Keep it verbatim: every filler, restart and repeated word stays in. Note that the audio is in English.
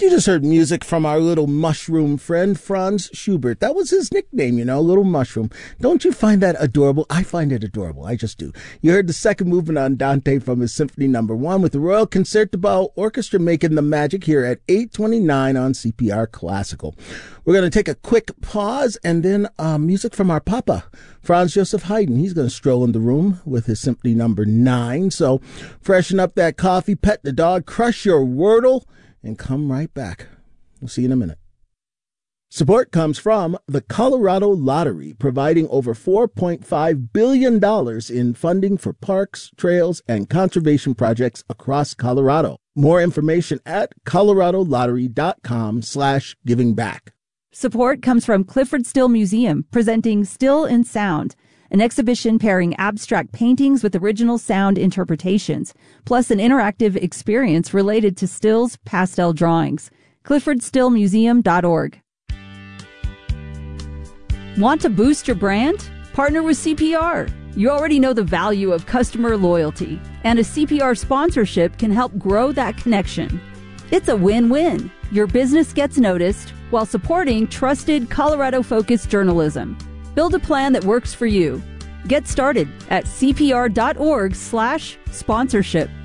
You just heard music from our little mushroom friend, Franz Schubert. That was his nickname, you know, Little Mushroom. Don't you find that adorable? I find it adorable. I just do. You heard the second movement on Dante from his Symphony Number One with the Royal Concertgebouw Orchestra making the magic here at eight twenty-nine on C P R Classical. We're going to take a quick pause and then uh, music from our papa, Franz Joseph Haydn. He's going to stroll in the room with his Symphony Number Nine. So freshen up that coffee, pet the dog, crush your Wordle, and come right back. We'll see you in a minute. Support comes from the Colorado Lottery, providing over four point five billion dollars in funding for parks, trails, and conservation projects across Colorado. More information at coloradolottery.com slash giving back. Support comes from Clifford Still Museum, presenting Still in Sound, an exhibition pairing abstract paintings with original sound interpretations, plus an interactive experience related to Still's pastel drawings. clifford still museum dot org. Want to boost your brand? Partner with C P R. You already know the value of customer loyalty, and a C P R sponsorship can help grow that connection. It's a win-win. Your business gets noticed while supporting trusted Colorado-focused journalism. Build a plan that works for you. Get started at cpr.org slash sponsorship.